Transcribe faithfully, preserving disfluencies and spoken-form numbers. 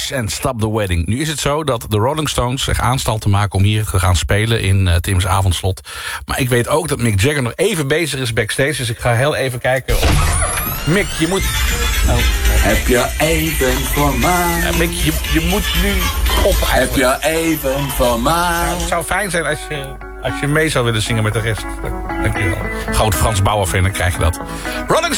Beach en Stop the Wedding. Nu is het zo dat de Rolling Stones zich aanstalten maken om hier te gaan spelen in uh, Tim's avondslot. Maar ik weet ook dat Mick Jagger nog even bezig is backstage. Dus ik ga heel even kijken. Of... Mick, je moet... Oh. Heb je even voor mij? Uh, Mick, je, je moet nu op Heb je even voor mij? Nou, het zou fijn zijn als je, als je mee zou willen zingen met de rest. Dank je wel. Groot Frans Bauer fan, dan krijg je dat. Rolling